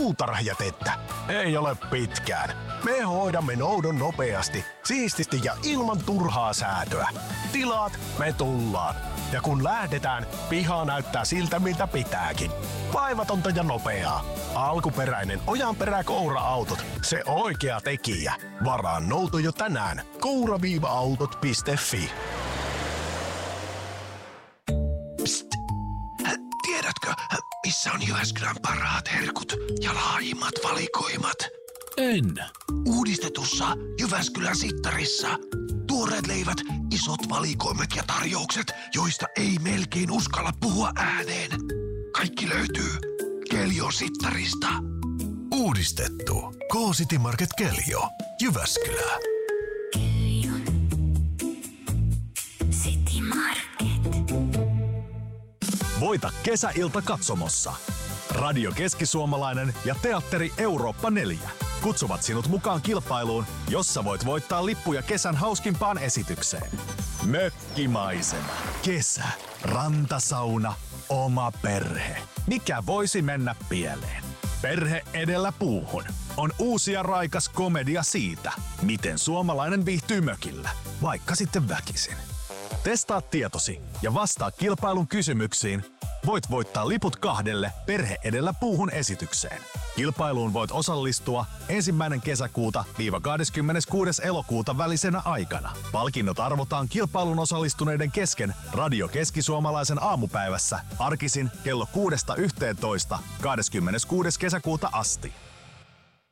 puutarhajätettä? Ei ole pitkään. Me hoidamme noudon nopeasti, siististi ja ilman turhaa säätöä. Tilaat, me tullaan. Ja kun lähdetään, piha näyttää siltä, miltä pitääkin. Vaivatonta ja nopeaa. Alkuperäinen Ojanperä-Koura-autot. Se oikea tekijä. Varaa nouto jo tänään. koura-autot.fi. Psst! Tiedätkö, missä on Jyväskylän parhaat herkut ja laajimmat valikoimat? En. Uudistetussa Jyväskylän Sittarissa. Tuoreet leivät, isot valikoimet ja tarjoukset, joista ei melkein uskalla puhua ääneen. Kaikki löytyy Keljon Sittarista. Uudistettu K-City Market Keljo, Jyväskylä. Keljon City Market. Voita kesäilta katsomossa. Radio Keski-Suomalainen ja Teatteri Eurooppa 4 kutsuvat sinut mukaan kilpailuun, jossa voit voittaa lippuja kesän hauskimpaan esitykseen. Mökkimaisema, kesä, rantasauna, oma perhe. Mikä voisi mennä pieleen? Perhe edellä puuhun on uusi ja raikas komedia siitä, miten suomalainen viihtyy mökillä, vaikka sitten väkisin. Testaa tietosi ja vastaa kilpailun kysymyksiin. Voit voittaa liput 2 Perhe edellä puuhun -esitykseen. Kilpailuun voit osallistua 1. kesäkuuta – 26. elokuuta välisenä aikana. Palkinnot arvotaan kilpailun osallistuneiden kesken Radio Keski-Suomalaisen aamupäivässä arkisin kello 6–11 26. kesäkuuta asti.